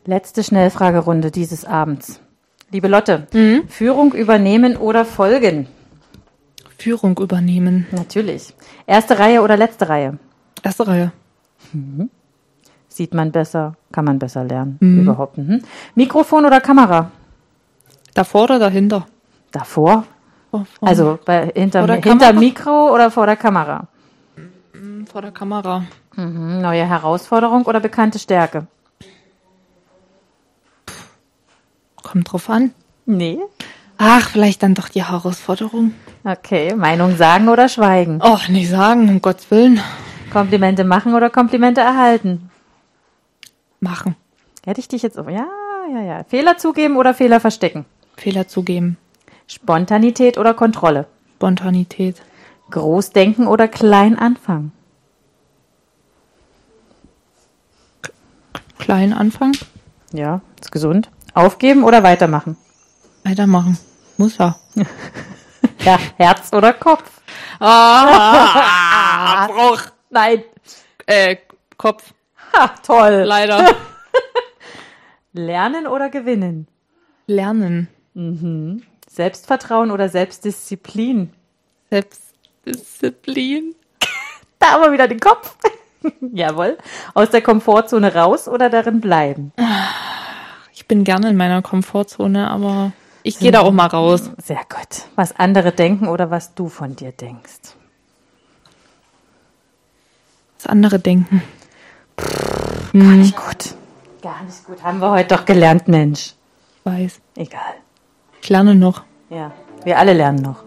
Letzte Schnellfragerunde dieses Abends. Liebe Lotte, Führung übernehmen oder folgen? Führung übernehmen. Natürlich. Erste Reihe oder letzte Reihe? Erste Reihe. Sieht man besser, kann man besser lernen. Überhaupt. Mikrofon oder Kamera? Davor oder dahinter? Davor? Vor Also hinter Kamera? Mikro oder vor der Kamera? Vor der Kamera. Neue Herausforderung oder bekannte Stärke? Kommt drauf an. Nee. Ach, vielleicht dann doch die Herausforderung. Okay, Meinung sagen oder schweigen? Och, nicht sagen, um Gottes Willen. Komplimente machen oder Komplimente erhalten? Machen. Hätte ich dich jetzt... Ja. Fehler zugeben oder Fehler verstecken? Fehler zugeben. Spontanität oder Kontrolle? Spontanität. Groß denken oder klein anfangen? Klein anfangen. Ja, ist gesund. Aufgeben oder weitermachen? Weitermachen. Muss ja. Ja, Herz oder Kopf? Bruch. Nein. Kopf. Ha, toll. Leider. Lernen oder gewinnen? Lernen. Selbstvertrauen oder Selbstdisziplin? Selbstdisziplin. Da haben wir wieder den Kopf. Jawohl. Aus der Komfortzone raus oder darin bleiben? Ich bin gerne in meiner Komfortzone, aber ich gehe da auch mal raus. Sehr gut. Was andere denken oder was du von dir denkst? Was andere denken. Gar nicht gut. Gar nicht gut. Haben wir heute doch gelernt, Mensch. Ich weiß. Egal. Ich lerne noch. Ja, wir alle lernen noch.